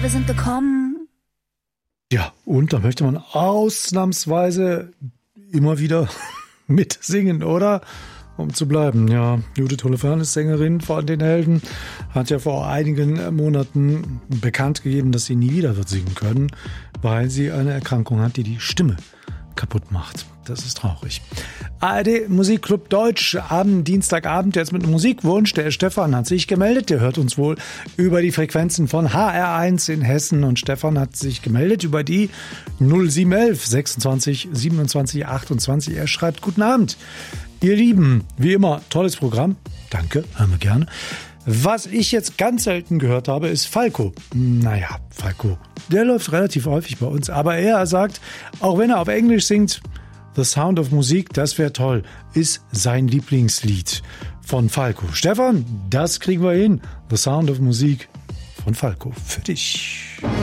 wir sind gekommen. Ja, und da möchte man ausnahmsweise immer wieder mitsingen, oder? Um zu bleiben, ja. Judith Holofernes ist Sängerin von den Helden, hat ja vor einigen Monaten bekannt gegeben, dass sie nie wieder wird singen können, weil sie eine Erkrankung hat, die die Stimme kaputt macht. Das ist traurig. ARD Musikclub Deutsch am Dienstagabend jetzt mit einem Musikwunsch. Der Stefan hat sich gemeldet. Der hört uns wohl über die Frequenzen von HR1 in Hessen. Und Stefan hat sich gemeldet über die 0711 26 27 28. Er schreibt: Guten Abend, ihr Lieben. Wie immer, tolles Programm. Danke, hören wir gerne. Was ich jetzt ganz selten gehört habe, ist Falco. Naja, Falco, der läuft relativ häufig bei uns. Aber er sagt, auch wenn er auf Englisch singt, The Sound of Music, das wäre toll, ist sein Lieblingslied von Falco. Stefan, das kriegen wir hin. The Sound of Music von Falco für dich.